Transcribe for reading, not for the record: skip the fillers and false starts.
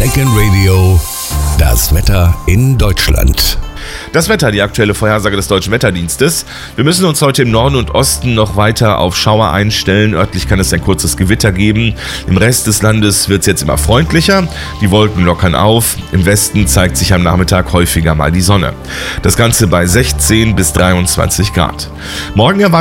Second Radio, das Wetter in Deutschland. Das Wetter, die aktuelle Vorhersage des Deutschen Wetterdienstes. Wir müssen uns heute im Norden und Osten noch weiter auf Schauer einstellen. Örtlich kann es ein kurzes Gewitter geben. Im Rest des Landes wird es jetzt immer freundlicher. Die Wolken lockern auf. Im Westen zeigt sich am Nachmittag häufiger mal die Sonne. Das Ganze bei 16 bis 23 Grad. Morgen erwartet